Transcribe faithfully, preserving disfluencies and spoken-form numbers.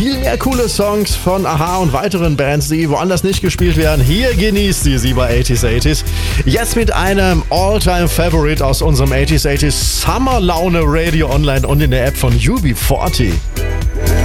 Viel mehr coole Songs von a-ha und weiteren Bands, die woanders nicht gespielt werden. Hier genießt ihr sie bei achtziger achtzig. Jetzt mit einem All-Time-Favorite aus unserem achtziger achtzig Summer Laune Radio Online und in der App von U B vierzig.